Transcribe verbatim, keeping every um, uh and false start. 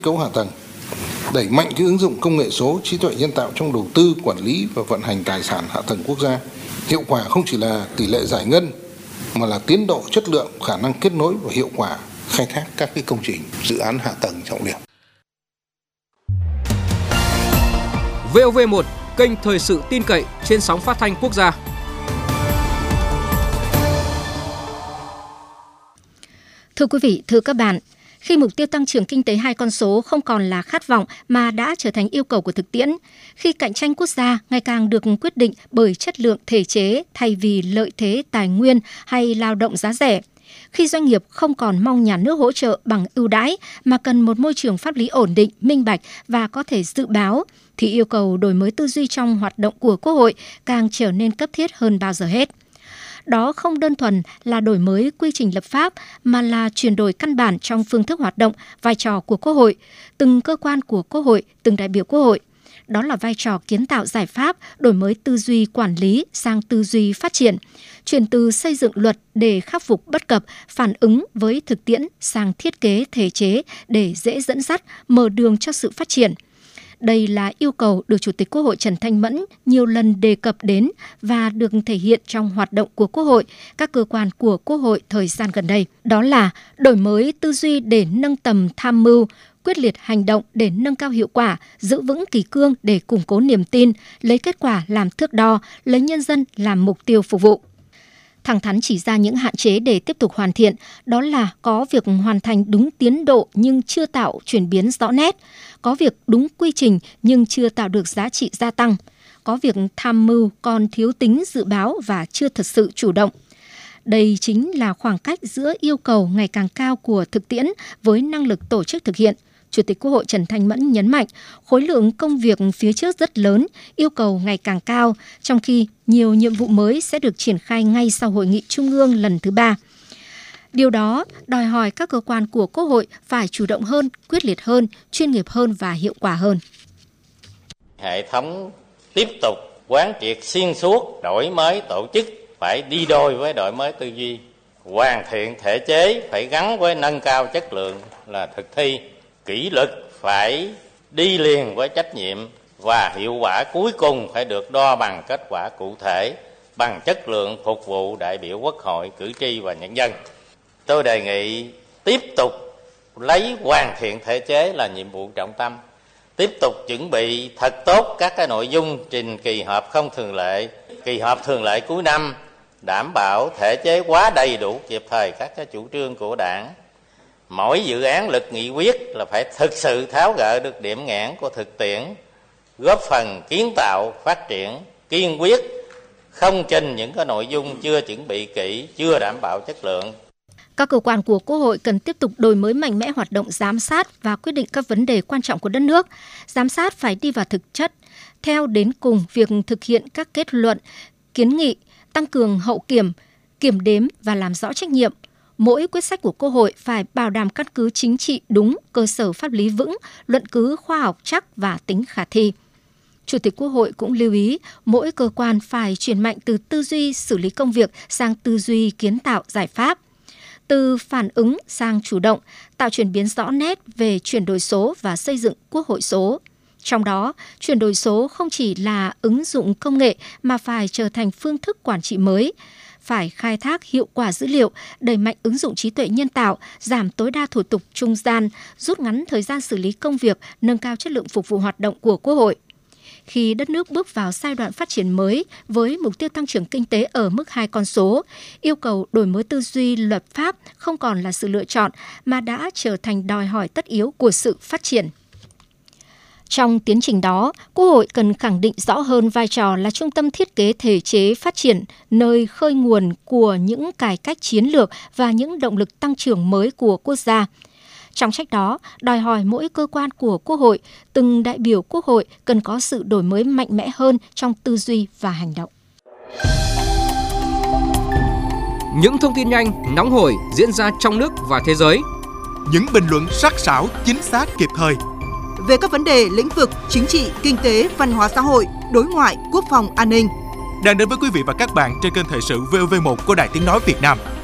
cấu hạ tầng, đẩy mạnh cái ứng dụng công nghệ số, trí tuệ nhân tạo trong đầu tư, quản lý và vận hành tài sản hạ tầng quốc gia. Hiệu quả không chỉ là tỷ lệ giải ngân mà là tiến độ, chất lượng, khả năng kết nối và hiệu quả khai thác các cái công trình, dự án hạ tầng trọng điểm. vê o vê một, kênh thời sự tin cậy trên sóng phát thanh quốc gia. Thưa quý vị, thưa các bạn, khi mục tiêu tăng trưởng kinh tế hai con số không còn là khát vọng mà đã trở thành yêu cầu của thực tiễn, khi cạnh tranh quốc gia ngày càng được quyết định bởi chất lượng thể chế thay vì lợi thế tài nguyên hay lao động giá rẻ, khi doanh nghiệp không còn mong nhà nước hỗ trợ bằng ưu đãi mà cần một môi trường pháp lý ổn định, minh bạch và có thể dự báo, thì yêu cầu đổi mới tư duy trong hoạt động của Quốc hội càng trở nên cấp thiết hơn bao giờ hết. Đó không đơn thuần là đổi mới quy trình lập pháp mà là chuyển đổi căn bản trong phương thức hoạt động, vai trò của Quốc hội, từng cơ quan của Quốc hội, từng đại biểu Quốc hội. Đó là vai trò kiến tạo giải pháp, đổi mới tư duy quản lý sang tư duy phát triển, chuyển từ xây dựng luật để khắc phục bất cập, phản ứng với thực tiễn sang thiết kế thể chế để dễ dẫn dắt, mở đường cho sự phát triển. Đây là yêu cầu được Chủ tịch Quốc hội Trần Thanh Mẫn nhiều lần đề cập đến và được thể hiện trong hoạt động của Quốc hội, các cơ quan của Quốc hội thời gian gần đây. Đó là đổi mới tư duy để nâng tầm tham mưu, quyết liệt hành động để nâng cao hiệu quả, giữ vững kỷ cương để củng cố niềm tin, lấy kết quả làm thước đo, lấy nhân dân làm mục tiêu phục vụ. Thẳng thắn chỉ ra những hạn chế để tiếp tục hoàn thiện, đó là có việc hoàn thành đúng tiến độ nhưng chưa tạo chuyển biến rõ nét, có việc đúng quy trình nhưng chưa tạo được giá trị gia tăng, có việc tham mưu còn thiếu tính dự báo và chưa thật sự chủ động. Đây chính là khoảng cách giữa yêu cầu ngày càng cao của thực tiễn với năng lực tổ chức thực hiện. Chủ tịch Quốc hội Trần Thanh Mẫn nhấn mạnh khối lượng công việc phía trước rất lớn, yêu cầu ngày càng cao, trong khi nhiều nhiệm vụ mới sẽ được triển khai ngay sau Hội nghị Trung ương lần thứ ba. Điều đó đòi hỏi các cơ quan của Quốc hội phải chủ động hơn, quyết liệt hơn, chuyên nghiệp hơn và hiệu quả hơn. Hệ thống tiếp tục quán triệt xuyên suốt, đổi mới tổ chức phải đi đôi với đổi mới tư duy, hoàn thiện thể chế phải gắn với nâng cao chất lượng là thực thi, kỷ luật phải đi liền với trách nhiệm và hiệu quả cuối cùng phải được đo bằng kết quả cụ thể, bằng chất lượng phục vụ đại biểu Quốc hội, cử tri và nhân dân. Tôi đề nghị tiếp tục lấy hoàn thiện thể chế là nhiệm vụ trọng tâm, tiếp tục chuẩn bị thật tốt các cái nội dung trình kỳ họp không thường lệ, kỳ họp thường lệ cuối năm, đảm bảo thể chế hóa đầy đủ kịp thời các cái chủ trương của Đảng. Mỗi dự án luật nghị quyết là phải thực sự tháo gỡ được điểm nghẽn của thực tiễn, góp phần kiến tạo, phát triển, kiên quyết, không trình những cái nội dung chưa chuẩn bị kỹ, chưa đảm bảo chất lượng. Các cơ quan của Quốc hội cần tiếp tục đổi mới mạnh mẽ hoạt động giám sát và quyết định các vấn đề quan trọng của đất nước. Giám sát phải đi vào thực chất, theo đến cùng việc thực hiện các kết luận, kiến nghị, tăng cường hậu kiểm, kiểm đếm và làm rõ trách nhiệm. Mỗi quyết sách của Quốc hội phải bảo đảm căn cứ chính trị đúng, cơ sở pháp lý vững, luận cứ khoa học chắc và tính khả thi. Chủ tịch Quốc hội cũng lưu ý mỗi cơ quan phải chuyển mạnh từ tư duy xử lý công việc sang tư duy kiến tạo giải pháp, từ phản ứng sang chủ động, tạo chuyển biến rõ nét về chuyển đổi số và xây dựng Quốc hội số. Trong đó, chuyển đổi số không chỉ là ứng dụng công nghệ mà phải trở thành phương thức quản trị mới, phải khai thác hiệu quả dữ liệu, đẩy mạnh ứng dụng trí tuệ nhân tạo, giảm tối đa thủ tục trung gian, rút ngắn thời gian xử lý công việc, nâng cao chất lượng phục vụ hoạt động của Quốc hội. Khi đất nước bước vào giai đoạn phát triển mới với mục tiêu tăng trưởng kinh tế ở mức hai con số, yêu cầu đổi mới tư duy luật pháp không còn là sự lựa chọn mà đã trở thành đòi hỏi tất yếu của sự phát triển. Trong tiến trình đó, Quốc hội cần khẳng định rõ hơn vai trò là trung tâm thiết kế thể chế phát triển, nơi khơi nguồn của những cải cách chiến lược và những động lực tăng trưởng mới của quốc gia. Trong trách đó, đòi hỏi mỗi cơ quan của Quốc hội, từng đại biểu Quốc hội cần có sự đổi mới mạnh mẽ hơn trong tư duy và hành động. Những thông tin nhanh, nóng hổi diễn ra trong nước và thế giới. Những bình luận sắc sảo, chính xác, kịp thời. Về các vấn đề lĩnh vực chính trị, kinh tế, văn hóa xã hội, đối ngoại, quốc phòng, an ninh. Đang đến với quý vị và các bạn trên kênh thời sự vê o vê một của Đài Tiếng nói Việt Nam.